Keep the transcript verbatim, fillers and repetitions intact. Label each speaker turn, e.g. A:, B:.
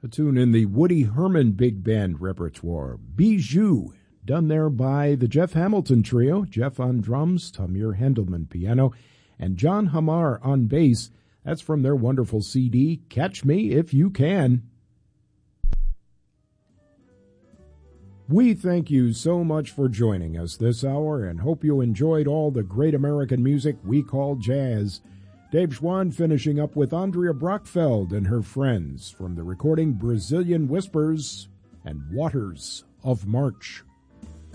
A: A tune in the Woody Herman Big Band repertoire, Bijou, done there by the Jeff Hamilton Trio, Jeff on drums, Tamir Hendelman piano, and John Hamar on bass. That's from their wonderful C D, Catch Me If You Can. We thank you so much for joining us this hour and hope you enjoyed all the great American music we call jazz. Dave Schwann finishing up with Andrea Brockfeld and her friends from the recording Brazilian Whispers and Waters of March.